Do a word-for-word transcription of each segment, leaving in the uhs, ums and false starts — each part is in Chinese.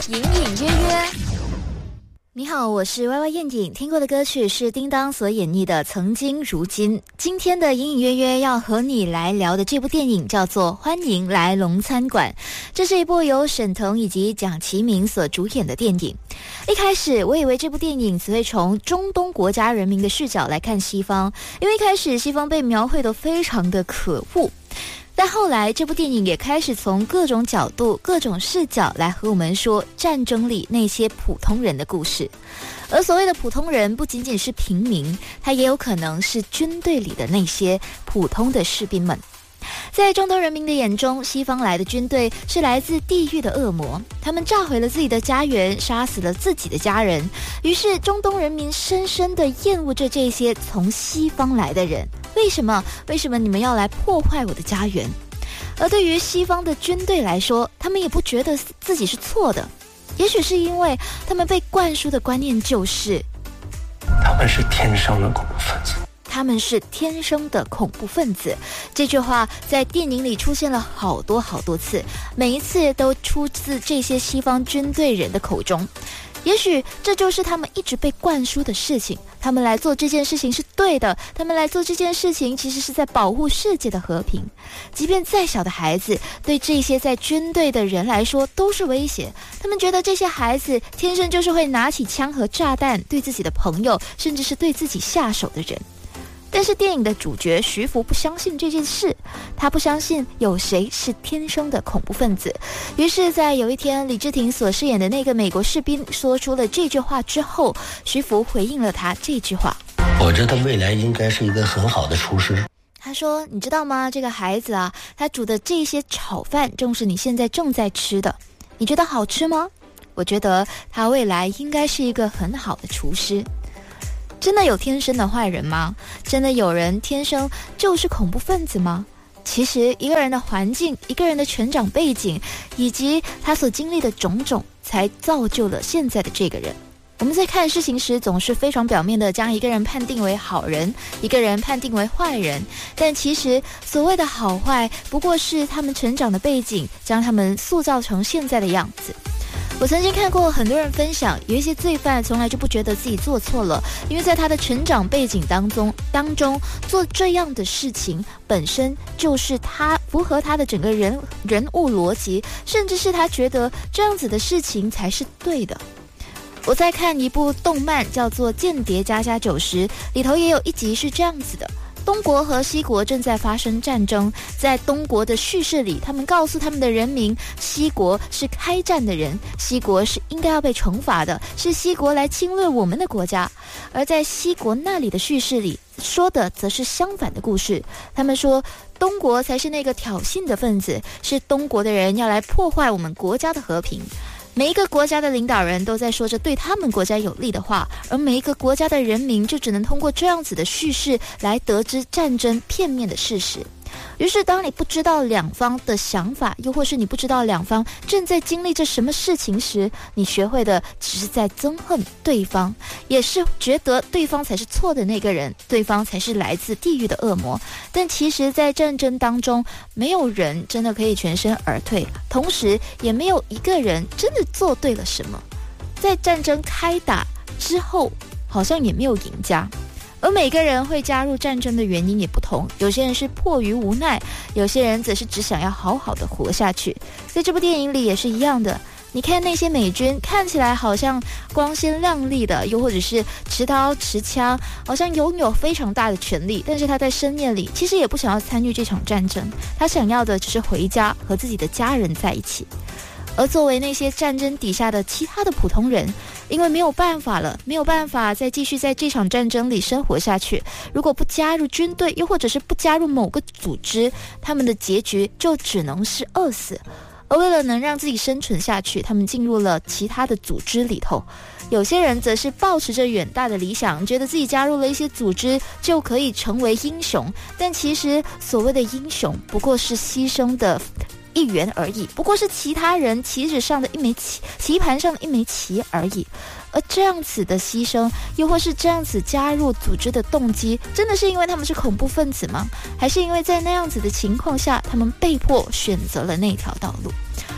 隐隐约约。你好，我是歪歪燕影，听过的歌曲是叮当所演绎的《曾经如今》。今天的隐隐约约要和你来聊的这部电影叫做《欢迎来龙餐馆》，这是一部由沈腾以及蒋奇明所主演的电影。一开始我以为这部电影只会从中东国家人民的视角来看西方，因为一开始西方被描绘得非常的可恶，但后来这部电影也开始从各种角度各种视角来和我们说战争里那些普通人的故事。而所谓的普通人不仅仅是平民，他也有可能是军队里的那些普通的士兵们。在中东人民的眼中，西方来的军队是来自地狱的恶魔，他们炸毁了自己的家园，杀死了自己的家人，于是中东人民深深地厌恶着这些从西方来的人。为什么？为什么你们要来破坏我的家园？而对于西方的军队来说，他们也不觉得自己是错的，也许是因为他们被灌输的观念就是他们是天生的恐怖分子， 他们是天生的恐怖分子。这句话在电影里出现了好多好多次，每一次都出自这些西方军队人的口中。也许这就是他们一直被灌输的事情，他们来做这件事情是对的，他们来做这件事情其实是在保护世界的和平。即便再小的孩子，对这些在军队的人来说都是威胁，他们觉得这些孩子天生就是会拿起枪和炸弹对自己的朋友，甚至是对自己下手的人。但是电影的主角徐福不相信这件事，他不相信有谁是天生的恐怖分子。于是在有一天，李治廷所饰演的那个美国士兵说出了这句话之后，徐福回应了他这句话： 我觉得未来应该是一个很好的厨师。 他说，你知道吗，这个孩子啊，他煮的这些炒饭正是你现在正在吃的，你觉得好吃吗？我觉得他未来应该是一个很好的厨师。真的有天生的坏人吗？真的有人天生就是恐怖分子吗？其实一个人的环境，一个人的成长背景，以及他所经历的种种，才造就了现在的这个人。我们在看事情时总是非常表面的将一个人判定为好人，一个人判定为坏人，但其实所谓的好坏不过是他们成长的背景将他们塑造成现在的样子。我曾经看过很多人分享，有一些罪犯从来就不觉得自己做错了，因为在他的成长背景当中当中做这样的事情本身就是他符合他的整个人人物逻辑，甚至是他觉得这样子的事情才是对的。我在看一部动漫叫做《间谍加加九》时，里头也有一集是这样子的。东国和西国正在发生战争，在东国的叙事里，他们告诉他们的人民，西国是开战的人，西国是应该要被惩罚的，是西国来侵略我们的国家。而在西国那里的叙事里说的则是相反的故事，他们说东国才是那个挑衅的分子，是东国的人要来破坏我们国家的和平。每一个国家的领导人都在说着对他们国家有利的话，而每一个国家的人民就只能通过这样子的叙事来得知战争片面的事实。于是当你不知道两方的想法，又或是你不知道两方正在经历着什么事情时，你学会的只是在憎恨对方，也是觉得对方才是错的那个人，对方才是来自地狱的恶魔。但其实在战争当中，没有人真的可以全身而退，同时也没有一个人真的做对了什么。在战争开打之后，好像也没有赢家，而每个人会加入战争的原因也不同，有些人是迫于无奈，有些人则是只想要好好的活下去。在这部电影里也是一样的，你看那些美军看起来好像光鲜亮丽的，又或者是持刀持枪，好像拥有非常大的权力，但是他在深夜里其实也不想要参与这场战争，他想要的只是回家和自己的家人在一起。而作为那些战争底下的其他的普通人，因为没有办法了，没有办法再继续在这场战争里生活下去，如果不加入军队，又或者是不加入某个组织，他们的结局就只能是饿死。而为了能让自己生存下去，他们进入了其他的组织里头。有些人则是抱持着远大的理想，觉得自己加入了一些组织就可以成为英雄，但其实所谓的英雄不过是牺牲的一员而已，不过是其他人旗帜上的一枚旗，棋盘上的一枚棋而已。而这样子的牺牲，又或是这样子加入组织的动机，真的是因为他们是恐怖分子吗？还是因为在那样子的情况下，他们被迫选择了那条道路？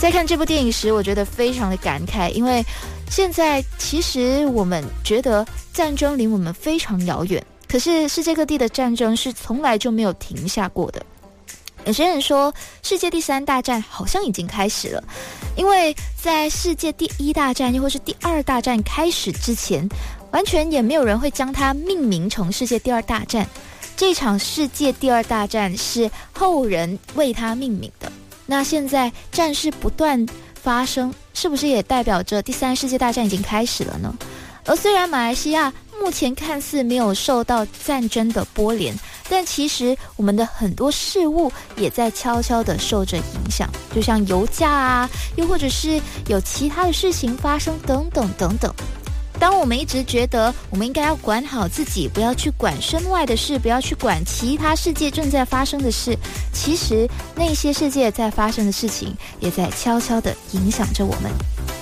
在看这部电影时，我觉得非常的感慨，因为现在其实我们觉得战争离我们非常遥远，可是世界各地的战争是从来就没有停下过的。有些人说世界第三大战好像已经开始了，因为在世界第一大战又或是第二大战开始之前，完全也没有人会将它命名成世界第二大战。这场世界第二大战是后人为它命名的。那现在战事不断发生，是不是也代表着第三世界大战已经开始了呢？而虽然马来西亚目前看似没有受到战争的波连，但其实我们的很多事物也在悄悄地受着影响，就像油价啊，又或者是有其他的事情发生等等等等。当我们一直觉得我们应该要管好自己，不要去管身外的事，不要去管其他世界正在发生的事，其实那些世界在发生的事情也在悄悄地影响着我们。